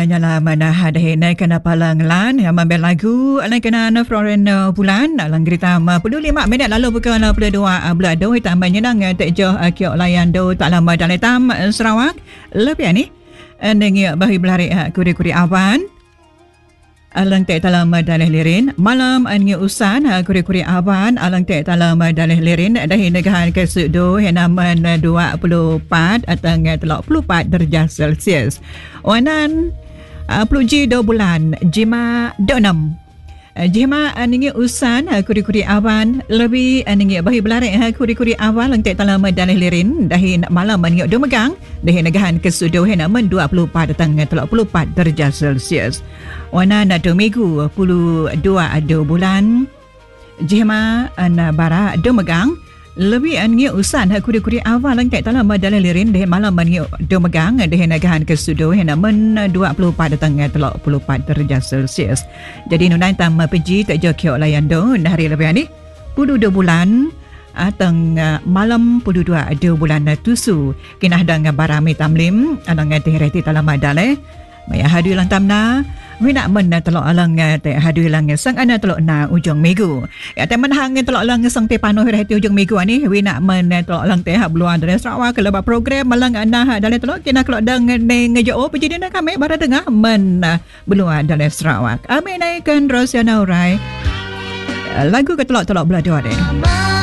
Nyala mana hadahi naik kena palang lan yang membel lagu naik kena Floren bulan lang cerita 45 minit lalu bukan 22 bulan do hitam menyenang tak jauh kiok layan do tak lama dalam tam Sarawak lebih ni nengi bahi belari kuri-kuri awan alang tak dalam dalih lirin malam angi usan kuri-kuri awan alang tak dalam dalih lirin dahi negahan ke sudu henaman 24 atau 34 darjah Celsius wanan Pluji 2 bulan Jima 26 Jima ningi usan kuri-kuri awan lebih ningi bahi belarik kuri-kuri awan lang tak dalam dalih lirin dahi malam ningi do megang dahi negahan ke sudu henaman 24 datang 34 darjah Celsius wana na do minggu 22 bulan Jima bara do megang lebih angi usan kuri-kuri awal lang tak dalam dalil lirin deh malam angi do megang deh negahan ke sudu hena men 24 datang 34 darjah Celsius. Jadi nunai tam peji tak jokyo layan do hari lebih ni 22 bulan atang malam 22 bulan tusu kinah dang barami tamlim alang teh reti dalam daleh maya hadu lang tamna wina men telok alang te hadu lang sang ana telok na ujung minggu ya te menhang telok alang sang te panoh reti ujung minggu ni wina men telok alang te hab luar dari Sarawak ke lebat program malang ana dalam telok kena kelok dang ngejo pejidina kami bara dengar men beluar dari Sarawak ame naikkan Rosiana Urai lagu ke telok-telok belado ni